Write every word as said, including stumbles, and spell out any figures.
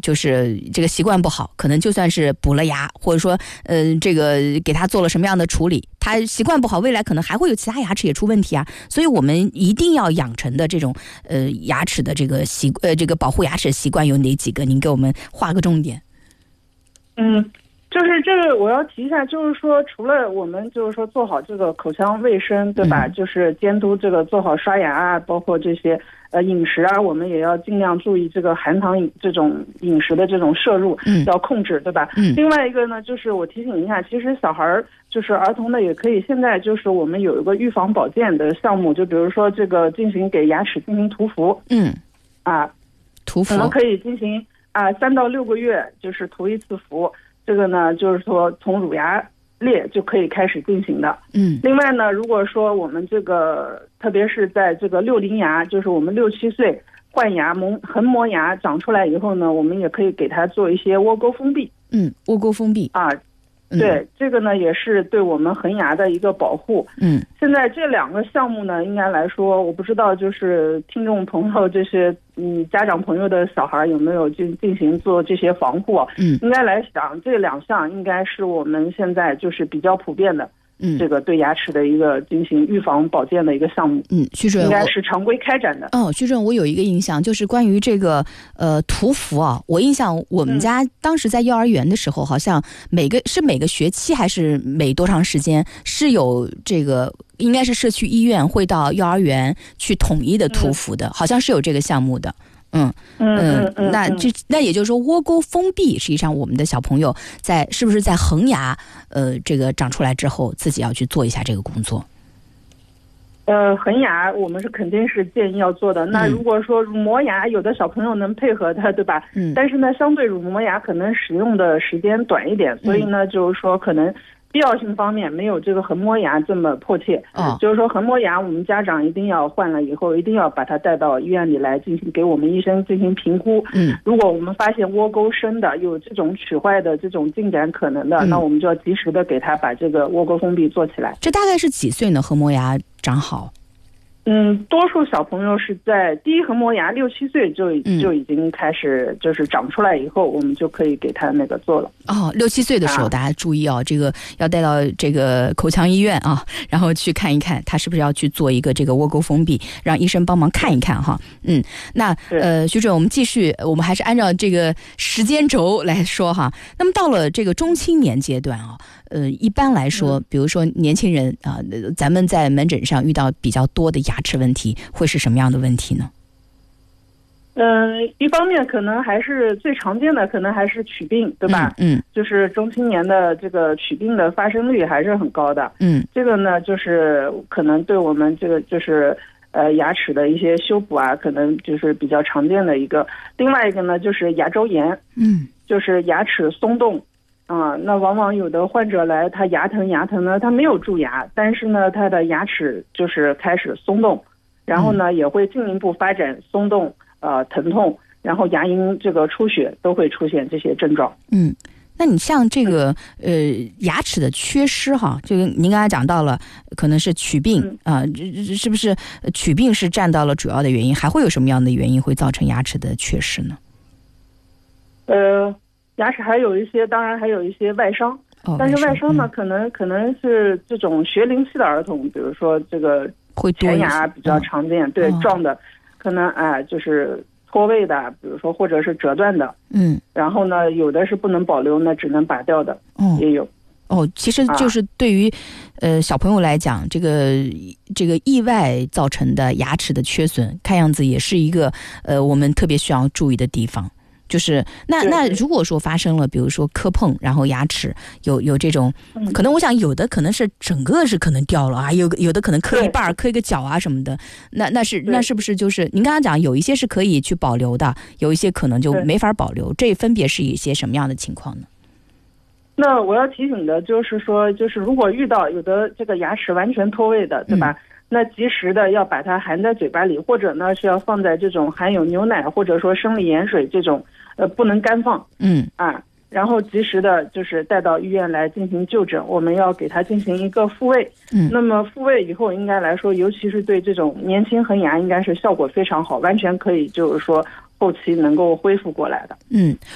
就是这个习惯不好，可能就算是补了牙，或者说呃这个给他做了什么样的处理，他习惯不好，未来可能还会有其他牙齿也出问题啊。所以我们一定要养成的这种呃牙齿的这个习呃这个保护牙齿习惯有哪几个？您给我们划个重点。 嗯，就是这个我要提一下，就是说除了我们就是说做好这个口腔卫生，对吧？嗯、就是监督这个做好刷牙啊，包括这些呃饮食啊，我们也要尽量注意这个含糖这种饮食的这种摄入，嗯，要控制，对吧？嗯。另外一个呢，就是我提醒一下，其实小孩儿就是儿童的也可以，现在就是我们有一个预防保健的项目，就比如说这个进行给牙齿进行涂氟，嗯，啊， 涂氟， 我们可以进行。啊，三到六个月就是涂一次氟，这个呢就是说从乳牙裂就可以开始进行的。嗯，另外呢，如果说我们这个特别是在这个六龄牙，就是我们六七岁换牙蒙横磨牙长出来以后呢，我们也可以给它做一些窝沟封闭。 嗯，窝沟封闭啊。对、嗯，这个呢也是对我们恒牙的一个保护。嗯，现在这两个项目呢，应该来说，我不知道就是听众朋友这些嗯家长朋友的小孩有没有进进行做这些防护。嗯，应该来讲这两项应该是我们现在就是比较普遍的。嗯，这个对牙齿的一个进行预防保健的一个项目。嗯，徐主任应该是常规开展的。 哦，徐主任，我有一个印象，就是关于这个呃涂氟啊，我印象我们家当时在幼儿园的时候，嗯、好像每个是每个学期还是每多长时间是有这个，应该是社区医院会到幼儿园去统一的涂氟的，嗯、好像是有这个项目的。嗯嗯嗯，那这那也就是说，窝沟封闭，实际上我们的小朋友在是不是在恒牙呃这个长出来之后，自己要去做一下这个工作？ 呃，恒牙我们是肯定是建议要做的。那如果说乳磨牙，有的小朋友能配合它，对吧？嗯。但是呢，相对乳磨牙可能使用的时间短一点，所以呢，嗯、就是说可能。必要性方面没有这个横磨牙这么迫切，哦，就是说横磨牙我们家长一定要换了以后，一定要把它带到医院里来进行给我们医生进行评估。嗯，如果我们发现窝沟深的有这种龋坏的这种进展可能的，嗯、那我们就要及时的给他把这个窝沟封闭做起来。 这大概是几岁呢？横磨牙长好？ 嗯，多数小朋友是在第一横磨牙六七岁就就已经开始，就是长出来以后，我们就可以给他那个做了。 哦，六七岁的时候，啊、大家注意哦，这个要带到这个口腔医院啊，然后去看一看，他是不是要去做一个这个窝沟封闭，让医生帮忙看一看哈。嗯，那呃，徐主任，我们继续，我们还是按照这个时间轴来说哈。那么到了这个中青年阶段啊。呃，一般来说，比如说年轻人啊、呃，咱们在门诊上遇到比较多的牙齿问题，会是什么样的问题呢？ 嗯、呃，一方面可能还是最常见的，可能还是龋病，对吧？嗯，嗯就是中青年的这个龋病的发生率还是很高的。嗯，这个呢，就是可能对我们这个就是呃牙齿的一些修补啊，可能就是比较常见的一个。另外一个呢，就是牙周炎，嗯，就是牙齿松动。啊，那往往有的患者来，他牙疼牙疼呢，他没有蛀牙，但是呢，他的牙齿就是开始松动，然后呢，嗯、也会进一步发展松动、呃疼痛，然后牙龈这个出血都会出现这些症状。 嗯，那你像这个呃牙齿的缺失哈，就您刚才讲到了，可能是龋病啊、嗯呃，是不是龋病是占到了主要的原因？还会有什么样的原因会造成牙齿的缺失呢？ 呃。牙齿还有一些，当然还有一些外伤，哦、但是外伤呢，嗯、可能可能是这种学龄期的儿童，比如说这个前牙比较常见，对、哦、撞的，可能哎、呃、就是脱位的，比如说或者是折断的，嗯，然后呢，有的是不能保留，那只能拔掉的，哦、也有。 哦，其实就是对于、啊、呃小朋友来讲，这个这个意外造成的牙齿的缺损，看样子也是一个呃我们特别需要注意的地方。就是那那如果说发生了，比如说磕碰，然后牙齿有有这种，可能我想有的可能是整个是可能掉了啊，有有的可能磕一半磕一个角啊什么的，那那是那是不是就是您刚刚讲有一些是可以去保留的，有一些可能就没法保留，这分别是一些什么样的情况呢？ 那我要提醒的就是说，就是如果遇到有的这个牙齿完全脱位的，对吧？嗯，那及时的要把它含在嘴巴里，或者呢是要放在这种含有牛奶或者说生理盐水这种，呃，不能干放，嗯啊，然后及时的就是带到医院来进行就诊，我们要给它进行一个复位，嗯，那么复位以后应该来说，尤其是对这种年轻恒牙，应该是效果非常好，完全可以就是说后期能够恢复过来的。 嗯，